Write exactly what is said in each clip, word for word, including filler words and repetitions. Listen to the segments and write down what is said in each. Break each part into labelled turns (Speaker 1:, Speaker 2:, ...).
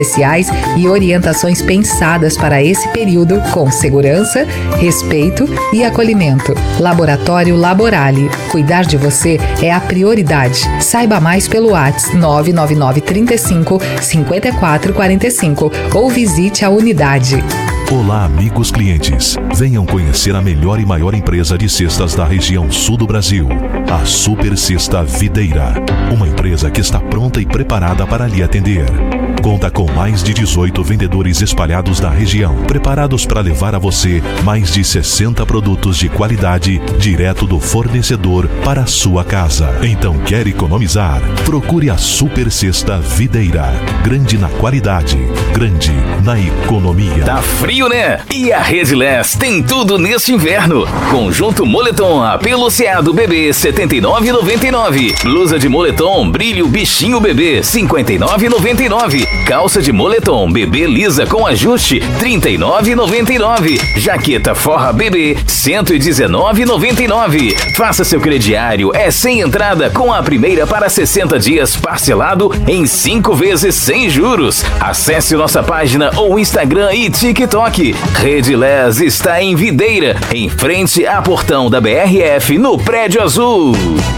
Speaker 1: especiais e orientações pensadas para esse período com segurança, respeito e acolhimento. Laboratório Laborale. Cuidar de você é a prioridade. Saiba mais pelo WhatsApp nove nove nove, trinta e cinco, cinquenta e quatro quarenta e cinco ou visite a unidade.
Speaker 2: Olá, amigos clientes. Venham conhecer a melhor e maior empresa de cestas da região sul do Brasil, a Super Cesta Videira. Uma empresa que está pronta e preparada para lhe atender. Conta com mais de dezoito vendedores espalhados na região, preparados para levar a você mais de sessenta produtos de qualidade direto do fornecedor para a sua casa. Então, quer economizar? Procure a Super Cesta Videira. Grande na qualidade, grande na economia.
Speaker 3: Tá frio, né? E a Rediless tem tudo neste inverno. Conjunto moletom apeluciado bebê setenta e nove reais e noventa e nove centavos. Blusa de moletom brilho bichinho bebê cinquenta e nove reais e noventa e nove centavos. Calça de moletom bebê lisa com ajuste trinta e nove reais e noventa e nove centavos. Jaqueta forra bebê cento e dezenove reais e noventa e nove centavos. Faça seu crediário, é sem entrada com a primeira para sessenta dias parcelado em cinco vezes sem juros. Acesse nossa página ou Instagram e TikTok. Rediless está em Videira, em frente a portão da B R F no Prédio Azul.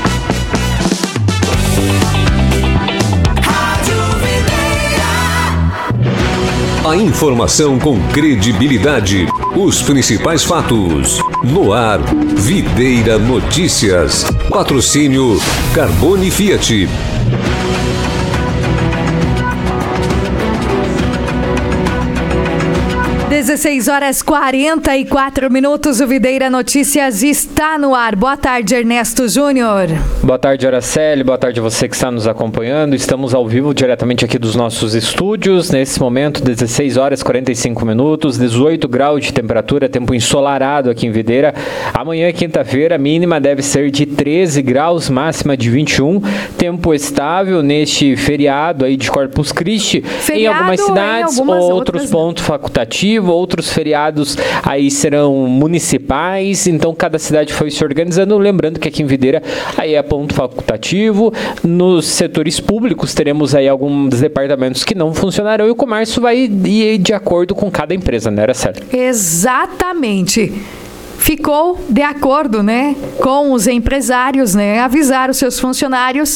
Speaker 4: A informação com credibilidade. Os principais fatos. No ar, Videira Notícias. Patrocínio Carbone Fiat.
Speaker 5: dezesseis horas e quarenta e quatro minutos, o Videira Notícias está no ar. Boa tarde, Ernesto Júnior.
Speaker 6: Boa tarde, Araceli. Boa tarde a você que está nos acompanhando. Estamos ao vivo diretamente aqui dos nossos estúdios. Nesse momento, dezesseis horas e quarenta e cinco minutos, dezoito graus de temperatura, tempo ensolarado aqui em Videira. Amanhã, quinta-feira, a mínima deve ser de treze graus, máxima de vinte e um. Tempo estável neste feriado aí de Corpus Christi.
Speaker 5: Feriado
Speaker 6: em algumas cidades,
Speaker 5: em algumas
Speaker 6: outros
Speaker 5: outras,
Speaker 6: pontos facultativos. Outros feriados aí serão municipais, então cada cidade foi se organizando. Lembrando que aqui em Videira aí é ponto facultativo. Nos setores públicos teremos aí alguns departamentos que não funcionarão e o comércio vai ir de acordo com cada empresa, né, Araceli?
Speaker 5: Exatamente. Ficou de acordo, né, com os empresários, né, avisar os seus funcionários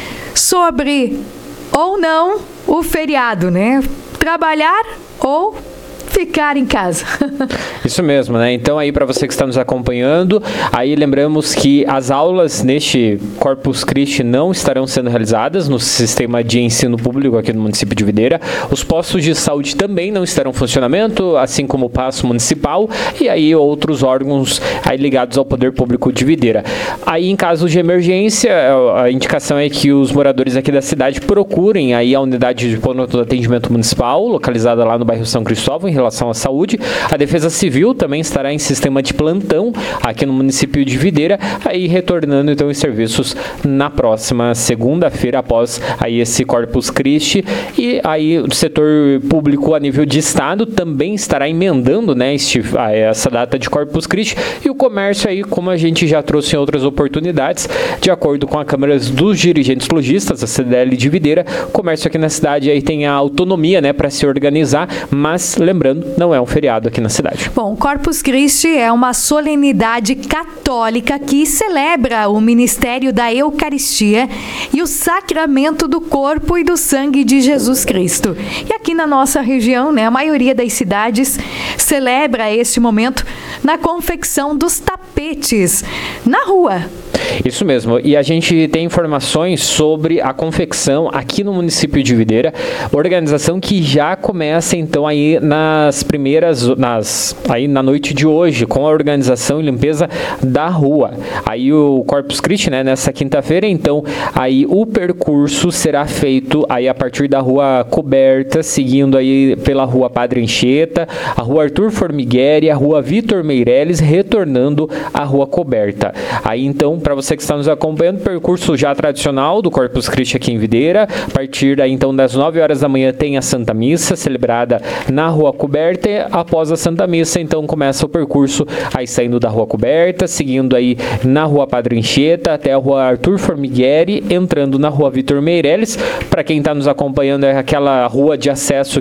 Speaker 5: sobre ou não o feriado, né, trabalhar ou ficar em casa.
Speaker 6: Isso mesmo, né? Então aí para você que está nos acompanhando, aí lembramos que as aulas neste Corpus Christi não estarão sendo realizadas no sistema de ensino público aqui no município de Videira. Os postos de saúde também não estarão em funcionamento, assim como o Paço Municipal e aí outros órgãos aí ligados ao Poder Público de Videira. Aí em caso de emergência, a indicação é que os moradores aqui da cidade procurem aí a unidade de pronto de atendimento municipal, localizada lá no bairro São Cristóvão, em relação à saúde. A Defesa Civil também estará em sistema de plantão aqui no município de Videira, aí retornando então os serviços na próxima segunda-feira após aí esse Corpus Christi. E aí o setor público a nível de estado também estará emendando, né, este, essa data de Corpus Christi, e o comércio aí, como a gente já trouxe em outras oportunidades, de acordo com a Câmara dos Dirigentes Lojistas, a C D L de Videira, o comércio aqui na cidade aí tem a autonomia, né, para se organizar, mas lembrando, não é um feriado aqui na cidade.
Speaker 5: Bom, Corpus Christi é uma solenidade católica que celebra o ministério da Eucaristia e o sacramento do corpo e do sangue de Jesus Cristo. E aqui na nossa região, né, a maioria das cidades celebra este momento na confecção dos tapetes na rua.
Speaker 6: Isso mesmo, e a gente tem informações sobre a confecção aqui no município de Videira, organização que já começa então aí nas primeiras, nas, aí na noite de hoje, com a organização e limpeza da rua. Aí o Corpus Christi, né, nessa quinta-feira, então aí o percurso será feito aí a partir da Rua Coberta, seguindo aí pela Rua Padre Anchieta, a Rua Arthur Formigueri, a Rua Vitor Meireles, retornando à Rua Coberta. Aí então, para você que está nos acompanhando, percurso já tradicional do Corpus Christi aqui em Videira. A partir daí, então, das nove horas da manhã tem a Santa Missa, celebrada na Rua Coberta. E após a Santa Missa, então, começa o percurso aí saindo da Rua Coberta, seguindo aí na Rua Padre Anchieta até a Rua Arthur Formigueri, entrando na Rua Vitor Meireles. Para quem está nos acompanhando, é aquela rua de acesso